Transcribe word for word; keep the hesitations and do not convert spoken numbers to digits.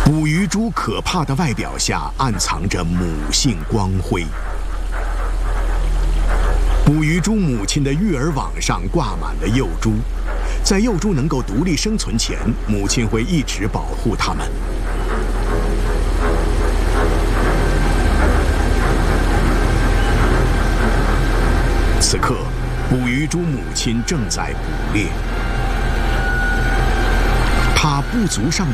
捕鱼蛛可怕的外表下暗藏着母性光辉。捕鱼蛛母亲的育儿网上挂满了幼蛛，在幼蛛能够独立生存前，母亲会一直保护它们。此刻，捕鱼蛛母亲正在捕猎，它不足上